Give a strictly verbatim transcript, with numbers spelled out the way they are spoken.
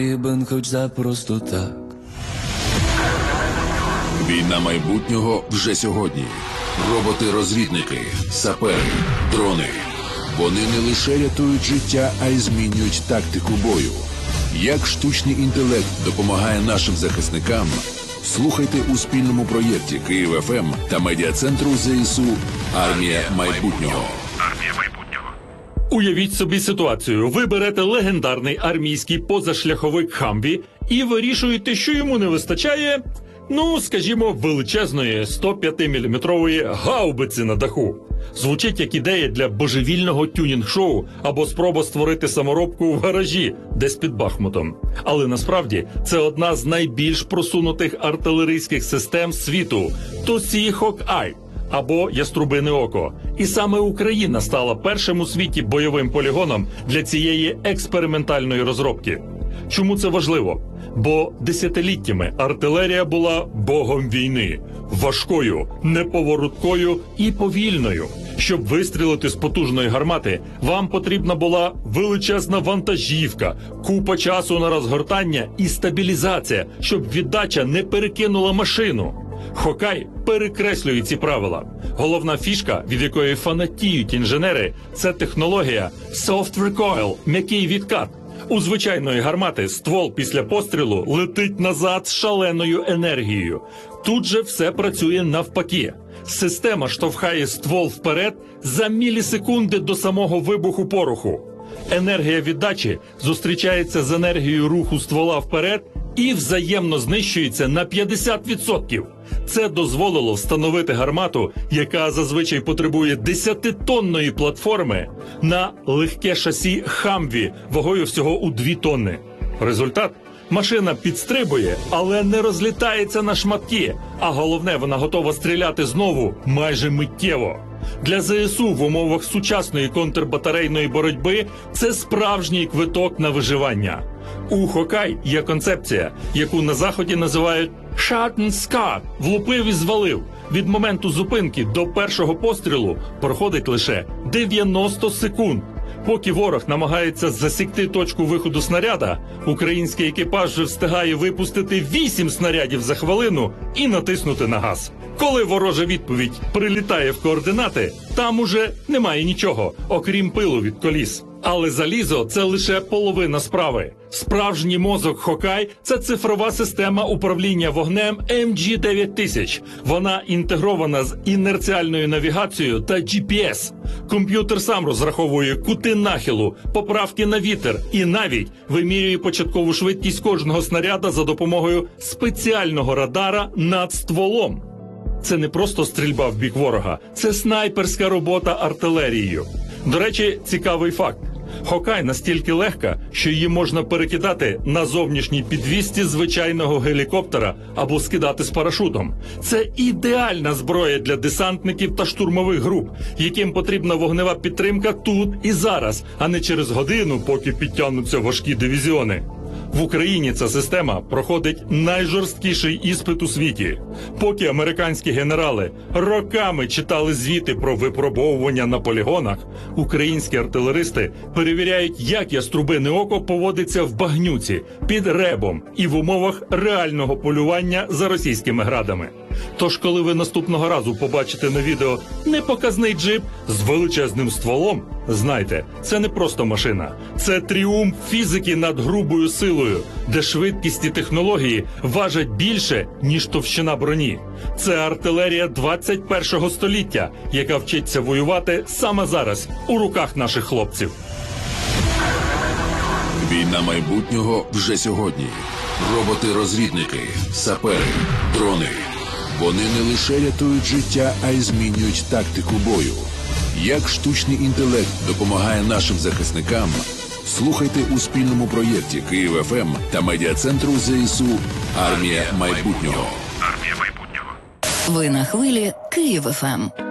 Ібн хоч за просто так. Війна майбутнього вже сьогодні. Роботи-розвідники, сапери, дрони. Вони не лише рятують життя, а й змінюють тактику бою. Як штучний інтелект допомагає нашим захисникам, слухайте у спільному проєкті Київ ФМ та медіа-центру ЗСУ «Армія майбутнього». Армія майбутнього. Уявіть собі ситуацію. Ви берете легендарний армійський позашляховик «Хамві» і вирішуєте, що йому не вистачає, ну, скажімо, величезної сто п'ятиміліметрової гаубиці на даху. Звучить як ідея для божевільного тюнінг-шоу або спроба створити саморобку в гаражі, десь під Бахмутом. Але насправді це одна з найбільш просунутих артилерійських систем світу – Тосі Хокай або Яструбине око. І саме Україна стала першим у світі бойовим полігоном для цієї експериментальної розробки. Чому це важливо? Бо десятиліттями артилерія була богом війни. Важкою, неповороткою і повільною. Щоб вистрілити з потужної гармати, вам потрібна була величезна вантажівка, купа часу на розгортання і стабілізація, щоб віддача не перекинула машину. Хокай перекреслює ці правила. Головна фішка, від якої фанатіють інженери, це технологія Soft Recoil – м'який відкат. У звичайної гармати ствол після пострілу летить назад з шаленою енергією. Тут же все працює навпаки. Система штовхає ствол вперед за мілісекунди до самого вибуху пороху. Енергія віддачі зустрічається з енергією руху ствола вперед і взаємно знищується на п'ятдесят відсотків. Це дозволило встановити гармату, яка зазвичай потребує десятитонної платформи, на легке шасі «Хамві» вагою всього у дві тонни. Результат? Машина підстрибує, але не розлітається на шматки, а головне, вона готова стріляти знову майже миттєво. Для ЗСУ в умовах сучасної контрбатарейної боротьби це справжній квиток на виживання. У Хокай є концепція, яку на Заході називають «shot and scar» – влупив і звалив. Від моменту зупинки до першого пострілу проходить лише дев'яносто секунд. Поки ворог намагається засікти точку виходу снаряда, український екіпаж вже встигає випустити вісім снарядів за хвилину і натиснути на газ. Коли ворожа відповідь прилітає в координати, там уже немає нічого, окрім пилу від коліс. Але залізо – це лише половина справи. Справжній мозок Хокай – це цифрова система управління вогнем ем джі дев'ять тисяч. Вона інтегрована з інерціальною навігацією та джі пі ес. Комп'ютер сам розраховує кути нахилу, поправки на вітер і навіть вимірює початкову швидкість кожного снаряда за допомогою спеціального радара над стволом. Це не просто стрільба в бік ворога, це снайперська робота артилерією. До речі, цікавий факт. Хокай настільки легка, що її можна перекидати на зовнішній підвісці звичайного гелікоптера або скидати з парашутом. Це ідеальна зброя для десантників та штурмових груп, яким потрібна вогнева підтримка тут і зараз, а не через годину, поки підтягнуться важкі дивізіони. В Україні ця система проходить найжорсткіший іспит у світі. Поки американські генерали роками читали звіти про випробовування на полігонах, українські артилеристи перевіряють, як Яструбине око поводиться в багнюці, під ребом і в умовах реального полювання за російськими градами. Тож, коли ви наступного разу побачите на відео непоказний джип з величезним стволом, знайте, це не просто машина. Це тріумф фізики над грубою силою, де швидкість і технології важать більше, ніж товщина броні. Це артилерія двадцять першого століття, яка вчиться воювати саме зараз у руках наших хлопців. Війна майбутнього вже сьогодні. Роботи-розвідники, сапери, дрони. Вони не лише рятують життя, а й змінюють тактику бою. Як штучний інтелект допомагає нашим захисникам, слухайте у спільному проєкті Київ ФМ та медіа-центру ЗСУ «Армія майбутнього». Армія майбутнього. Ви на хвилі Київ ФМ.